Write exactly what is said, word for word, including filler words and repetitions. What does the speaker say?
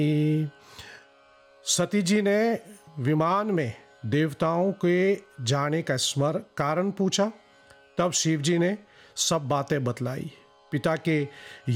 सती जी ने विमान में देवताओं के जाने का स्मर कारण पूछा। तब शिव जी ने सब बातें बतलाई। पिता के